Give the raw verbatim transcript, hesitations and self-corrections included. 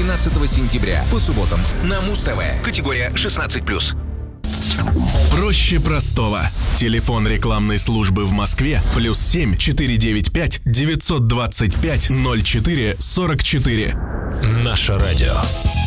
двенадцатого сентября по субботам на Муз-ТВ. Категория шестнадцать плюс. Проще простого. Телефон рекламной службы в Москве плюс семь четыре девять пять девятьсот двадцать пять ноль четыре сорок четыре. Наше радио.